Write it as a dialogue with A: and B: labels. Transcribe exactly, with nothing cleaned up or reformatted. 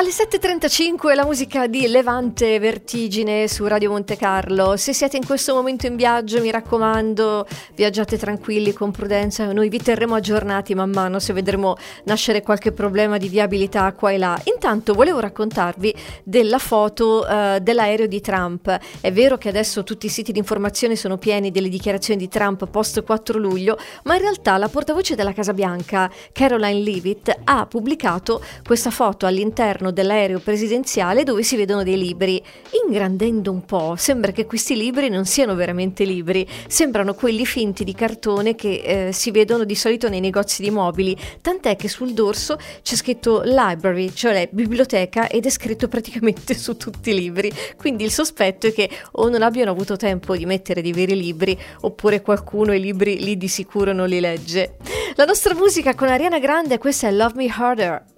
A: Alle sette e trentacinque la musica di Levante Vertigine su Radio Monte Carlo. Se siete in questo momento in viaggio, mi raccomando, viaggiate tranquilli, con prudenza. Noi vi terremo aggiornati man mano se vedremo nascere qualche problema di viabilità qua e là. Intanto volevo raccontarvi della foto uh, dell'aereo di Trump. È vero che adesso tutti i siti di informazione sono pieni delle dichiarazioni di Trump post quattro luglio, ma in realtà la portavoce della Casa Bianca, Caroline Leavitt, ha pubblicato questa foto all'interno dell'aereo presidenziale dove si vedono dei libri. Ingrandendo un po', sembra che questi libri non siano veramente libri, sembrano quelli finti di cartone che eh, si vedono di solito nei negozi di mobili, tant'è che sul dorso c'è scritto library, cioè biblioteca, ed è scritto praticamente su tutti i libri, quindi il sospetto è che o non abbiano avuto tempo di mettere dei veri libri, oppure qualcuno i libri lì di sicuro non li legge. La nostra musica con Ariana Grande, questa è Love Me Harder.